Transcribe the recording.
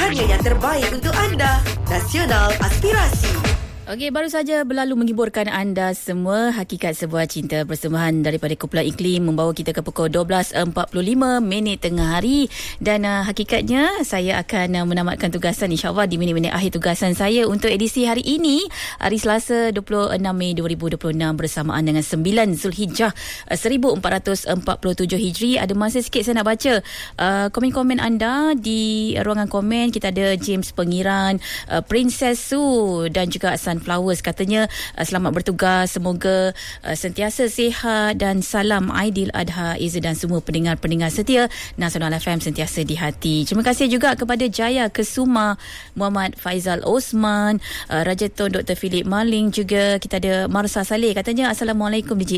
hanya yang terbaik untuk anda. Nasional Aspirasi. Okey, baru saja berlalu menghiburkan anda semua. Hakikat Sebuah Cinta, persembahan daripada Kumpulan Iklim membawa kita ke pukul 12.45 tengah hari. Dan hakikatnya saya akan menamatkan tugasan insyaAllah di minit-minit akhir tugasan saya untuk edisi hari ini, hari Selasa 26 Mei 2026 bersamaan dengan 9 Zulhijjah 1447 Hijri. Ada masa sikit saya nak baca komen-komen anda di ruangan komen. Kita ada James Pengiran, Princess Su dan juga Sunflowers, katanya selamat bertugas, semoga sentiasa sihat dan salam Aidil Adha Izzah dan semua pendengar-pendengar setia Nasional FM sentiasa di hati. Terima kasih juga kepada Jaya Kesuma, Muhammad Faizal Osman, Raja Tun Dr. Philip Maling, juga kita ada Marsa Saleh, katanya Assalamualaikum DJ